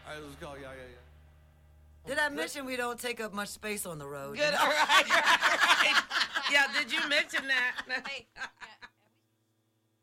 right, let's go. Yeah. Did I mention we don't take up much space on the road? Good, all right. Yeah, did you mention that?